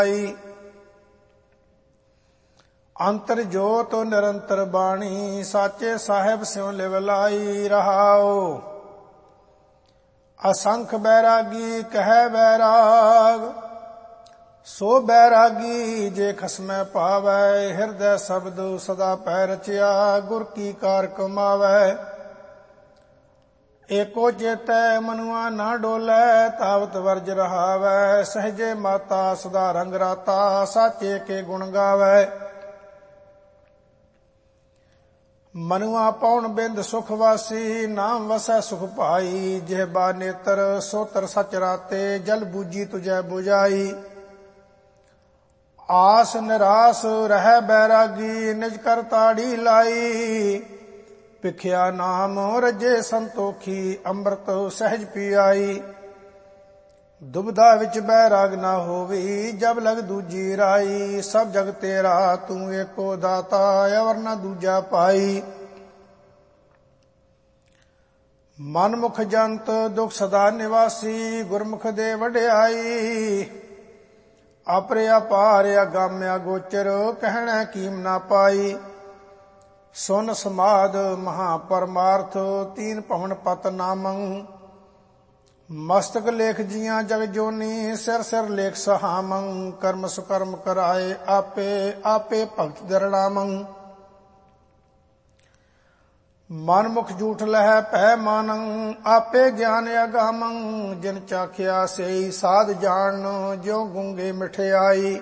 ਅੰਤਰ ਜੋਤ ਨਿਰੰਤਰ ਬਾਣੀ, ਸਾਚੇ ਸਾਹਿਬ ਸਿਉ ਲਿਵ ਲਾਈ ਰਹਾਉ। ਅਸੰਖ ਬੈਰਾਗੀ ਕਹਿ ਬੈਰਾਗ, ਸੋ ਬੈਰਾਗੀ ਜੇ ਖਸਮੈ ਪਾਵੈ। ਹਿਰਦੈ ਸ਼ਬਦ ਸਦਾ ਪੈ ਰਚਿਆ, ਗੁਰ ਕੀ ਕਾਰ ਕਮਾਵੈ। ਏਕੋ ਚੇਤੈ ਮਨੁਆ ਨਾ ਡੋਲੈ, ਤਾਵਤ ਵਰਜ ਰਹਾਵੈ। ਸਹਜੇ ਮਾਤਾ ਸਦਾ ਰੰਗ ਰਾਤਾ, ਸਾਚੇ ਕੇ ਗੁਣ ਗਾਵੈ। ਮਨੁਆ ਪਉਣ ਬਿੰਦ ਸੁਖ ਵਾਸੀ, ਨਾਮ ਵਸੈ ਸੁਖ ਭਾਈ। ਜਿਹਬਾ ਨੇਤਰ ਸੋਤਰ ਸਚ ਰਾਤੇ, ਜਲ ਬੂਝੀ ਤੁਝੈ ਬੁਝਾਈ। ਆਸ ਨਿਰਾਸ ਰਹਿ ਬੈਰਾਗੀ, ਨਿਜ ਕਰ ਤਾੜੀ ਲਾਈ। ਭਿਖਿਆ ਨਾਮ ਰਜੇ ਸੰਤੋਖੀ, ਅੰਮ੍ਰਿਤ ਸਹਿਜ ਪੀਆਈ। ਦੁਬਿਧਾ ਵਿੱਚ ਬੈਰਾਗ ਨਾ ਹੋਵੀ, ਜਬ ਲਗ ਦੂਜੀ ਰਾਈ। ਸਭ ਜਗ ਤੇਰਾ ਤੂੰ ਏਕੋ ਦਾਤਾ, ਅਵਰ ਨਾ ਦੂਜਾ ਪਾਈ। ਮਨਮੁਖ ਜੰਤ ਦੁਖ ਸਦਾ ਨਿਵਾਸੀ, ਗੁਰਮੁਖ ਦੇ ਵਡਿਆਈ। ਆਪਰੇ ਅਪਾਰ ਅਗਾਮਿਆ ਗੋਚਰ, ਕਹਿਣਾ ਕੀਮ ਨਾ ਪਾਈ। ਸੁਨ ਸਮਾਦ ਮਹਾ ਪਰਮਾਰਥ, ਤੀਨ ਭਵਨ ਪਤ ਨਾਮੰ। ਮਸਤਕ ਲੇਖ ਜੀਆਂ ਜਗ ਜੋਨੀ, ਸਿਰ ਸਿਰ ਲੇਖ ਸਹਾਮੰ। ਕਰਮ ਸੁਕਰਮ ਕਰਾਏ ਆਪੇ, ਆਪੇ ਭਗਤ ਦਰੜਾਮੰ। ਮਨ ਮੁਖ ਝੂਠ ਲਹਿ ਭੈ ਮਾਨੰ, ਆਪੇ ਗਿਆਨ ਅਗਾਮੰ। ਜਿਨ ਚਾਖਿਆ ਸਈ ਸਾਧ ਜਾਣ, ਜਿਉ ਗੂੰਗੇ ਮਿਠਿਆਈ।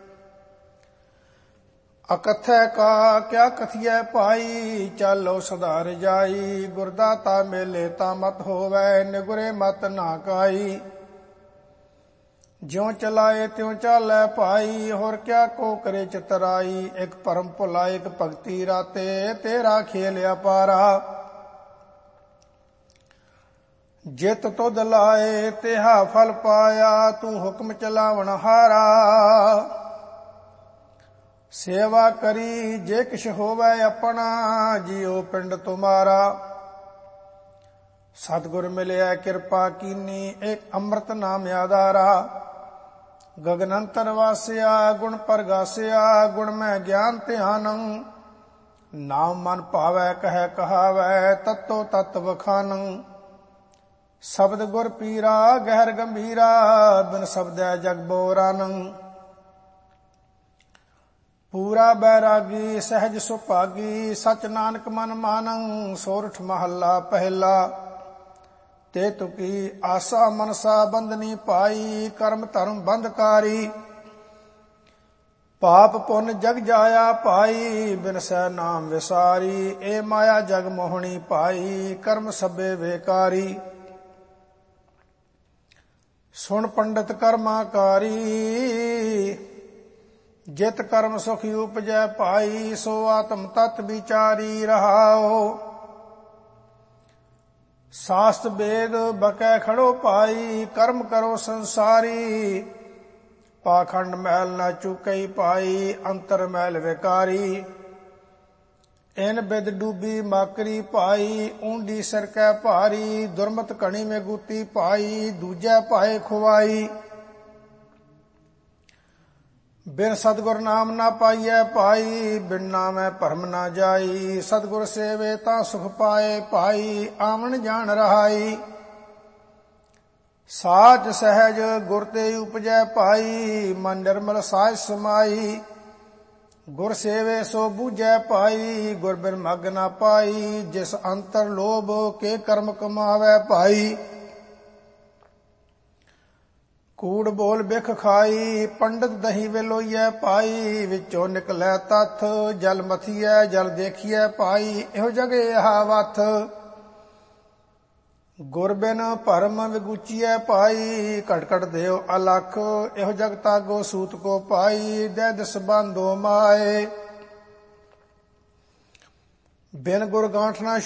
ਅਕਥੈ ਕਾ ਕਿਆ ਕਥੀਐ ਭਾਈ, ਚਾਲੋ ਸਦਾ ਰਜਾਈ। ਗੁਰਦਾਤਾ ਮੇਲੇ ਤਾਂ ਮਤ ਹੋਵੈ, ਨਿਗੁਰੇ ਮਤ ਨਾ ਕਾਈ। ਜਿਉ ਚਲਾਏ ਤਿਉ ਚਾਲੈ ਭਾਈ, ਹੋਰ ਕਿਆ ਕੋ ਕਰੇ ਚਤਰਾਈ। ਇਕ ਪਰਮ ਭੁਲਾ ਇਕ ਭਗਤੀ ਰਾਤੇ, ਤੇਰਾ ਖੇਲ ਅਪਾਰਾ। ਜਿਤ ਤੁਧ ਲਾਏ ਤਿਹਾ ਫਲ ਪਾਇਆ, ਤੂੰ ਹੁਕਮ ਚਲਾਵਣ ਹਾਰਾ। ਸੇਵਾ ਕਰੀ ਜੇ ਕਿਛ ਹੋਵੈ ਆਪਣਾ, ਜਿਉ ਪਿੰਡ ਤੁਮਾਰਾ। ਸਤਿਗੁਰ ਮਿਲਿਆ ਕਿਰਪਾ ਕੀਨੀ, ਏਕ ਅੰਮ੍ਰਿਤ ਨਾਮ ਆਧਾਰਾ। ਗਗਨ ਅੰਤਰ ਵਾਸਿਆ ਗੁਣ ਪਰਗਾਸਿਆ, ਗੁਣ ਮੈਂ ਗਿਆਨ ਧਿਆਨੰ। ਨਾਮ ਮਨ ਭਾਵੈ ਕਹਿ ਕਹਾਵੈ, ਤਤੋ ਤਤ ਵਖਾਨੰ। ਸ਼ਬਦ ਗੁਰ ਪੀਰਾ ਗਹਿਰ ਗੰਭੀਰਾ, ਬਿਨ ਸ਼ਬਦੈ ਜਗ ਬੋਰਾਨੰ। ਪੂਰਾ ਬੈਰਾਗੀ ਸਹਿਜ ਸੁਭਾਗੀ, ਸਚ ਨਾਨਕ ਮਨ ਮਾਨੰ। ਸੋਰਠ ਮਹੱਲਾ ਪਹਿਲਾ। ਤੇ ਤੁਕੀ ਆਸਾ ਮਨਸਾ ਬੰਧਨੀ ਪਾਈ, ਕਰਮ ਧਰਮ ਬੰਧਕਾਰੀ। ਪਾਪ ਪੁੰਨ ਜਗ ਜਾਇਆ ਭਾਈ, ਬਿਨਸੈ ਨਾਮ ਵਿਸਾਰੀ। ਏ ਮਾਇਆ ਜਗ ਮੋਹਣੀ ਭਾਈ, ਕਰਮ ਸਭੇ ਵੇਕਾਰੀ। ਸੁਣ ਪੰਡਤ ਕਰਮਾਕਾਰੀ, ਜਿਤ ਕਰਮ ਸੁਖੀ ਉਪਜੈ ਭਾਈ। ਸੋ ਆਤਮ ਤਤ ਵਿਚਾਰੀ ਰਹਾਓ। ਸਾਸਤ ਵੇਦ ਬਕੈ ਖੜੋ ਭਾਈ, ਕਰਮ ਕਰੋ ਸੰਸਾਰੀ। ਪਾਖੰਡ ਮੈਲ ਨਾ ਚੁਕਈ ਭਾਈ, ਅੰਤਰ ਮੈਲ ਵਿਕਾਰੀ। ਇਨ ਬਿਦ ਡੂਬੀ ਮਾਕਰੀ ਭਾਈ, ਊਂਡੀ ਸਿਰ ਕੈ ਭਾਰੀ। ਦੁਰਮਤ ਕਣੀ ਮੇ ਗੂਤੀ ਭਾਈ, ਦੂਜੈ ਭਾਏ ਖੁਆਈ। ਬਿਨ ਸਤਿਗੁਰ ਨਾਮ ਨਾ ਪਾਈਐ ਭਾਈ, ਬਿਨ ਨਾਮੈ ਭਰਮ ਨਾ ਜਾਈ। ਸਤਿਗੁਰ ਸੇਵੇ ਤਾਂ ਸੁਖ ਪਾਏ ਭਾਈ, ਆਵਣ ਜਾਣ ਰਹਾਈ। ਸਾਚ ਸਹਿਜ ਗੁਰ ਤੇ ਉਪਜੈ ਭਾਈ, ਮਨ ਨਿਰਮਲ ਸਾਜ ਸਮਾਈ। ਗੁਰ ਸੇਵੇ ਸੋ ਬੂਝੈ ਭਾਈ, ਗੁਰ ਬਿਨ ਮਗ ਨਾ ਪਾਈ। ਜਿਸ ਅੰਤਰ ਲੋਭ ਕੇ ਕਰਮ ਕਮਾਵੈ ਭਾਈ। ਕੂੜ ਬੋਲ ਬਿਖ ਖਾਈ, ਪੰਡਤ ਦਹੀ ਵੇਲੋਈਐ ਭਾਈ। ਵਿੱਚੋਂ ਨਿਕਲੈ ਤੱਥ, ਜਲ ਮਥੀਐ ਜਲ ਦੇਖੀਐ ਭਾਈ। ਇਹੋ ਜਗ ਏਹਾ ਵਥ, ਗੁਰ ਬਿਨ ਭਰਮ ਵਿਗੂਚੀਐ ਭਾਈ। ਘਟ ਘਟ ਦੇਵ ਅਲਖ, ਇਹੋ ਜਗ ਤਾਗੋ ਸੂਤ ਕੋ ਪਾਈ। ਦੈ ਦਿਸ ਬਾਂਧੋ ਮਾਏ, ਬਿਨ ਗੁਰ ਗਾਂਠ ਨਾ